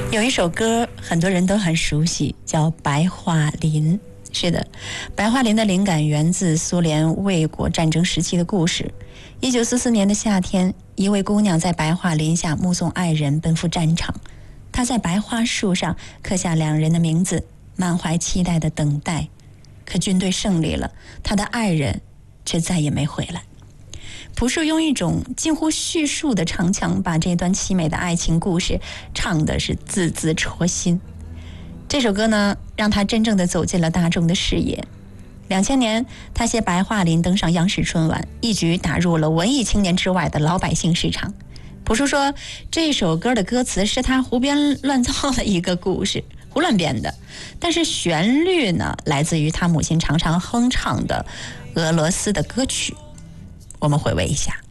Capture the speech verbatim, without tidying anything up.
有一首歌很多人都很熟悉，叫《白桦林》。是的，白桦林的灵感源自苏联卫国战争时期的故事。一九四四年的夏天，一位姑娘在白桦林下目送爱人奔赴战场，她在白桦树上刻下两人的名字，满怀期待的等待。可军队胜利了，她的爱人却再也没回来。朴树用一种近乎叙述的唱腔，把这段凄美的爱情故事唱的是字字戳心。这首歌呢，让他真正的走进了大众的视野。两千年，他携《白桦林》登上央视春晚，一举打入了文艺青年之外的老百姓市场。朴树说，这首歌的歌词是他胡编乱造的一个故事，胡乱编的，但是旋律呢，来自于他母亲常常哼唱的俄罗斯的歌曲。我们回味一下。